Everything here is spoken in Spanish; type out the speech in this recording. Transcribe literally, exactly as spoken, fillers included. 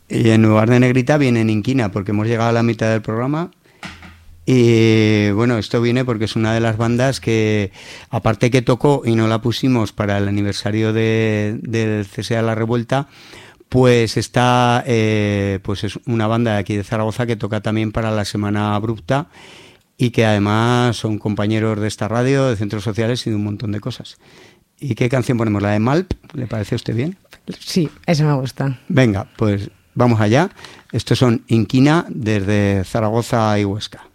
Y en lugar de negrita viene en inquina, porque hemos llegado a la mitad del programa. Y bueno, esto viene porque es una de las bandas que, aparte que tocó y no la pusimos para el aniversario de, del cese a la revuelta, pues está, eh, pues es una banda de aquí de Zaragoza que toca también para la Semana Abrupta y que además son compañeros de esta radio, de centros sociales y de un montón de cosas. ¿Y qué canción ponemos? ¿La de Malp? ¿Le parece a usted bien? Sí, esa me gusta. Venga, pues vamos allá. Estos son Inquina desde Zaragoza y Huesca.